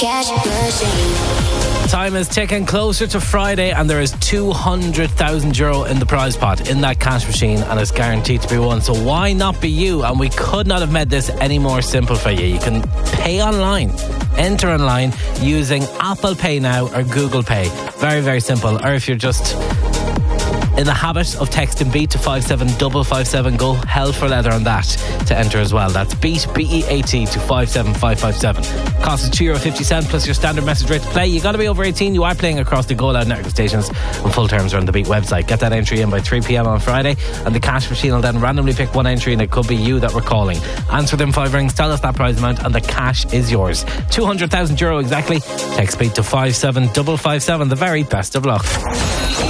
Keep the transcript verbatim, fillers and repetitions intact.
Cash Machine. Time is ticking closer to Friday, and there is two hundred thousand euro in the prize pot in that cash machine, and it's guaranteed to be won. So why not be you? And we could not have made this any more simple for you. You can pay online, enter online using Apple Pay now or Google Pay. Very, very simple. Or if you're just in the habit of texting BEAT to five seven five five seven, go hell for leather on that to enter as well. That's BEAT, B E A T, to five seven five five seven. Cost is two euro fifty plus your standard message rate to play. You got to be over eighteen. You are playing across the Go Loud network stations, and full terms are on the BEAT website. Get that entry in by three p.m. on Friday, and the cash machine will then randomly pick one entry, and it could be you that we're calling. Answer them five rings, tell us that prize amount, and the cash is yours. two hundred thousand euro exactly. Text BEAT to five seven five five seven. The very best of luck.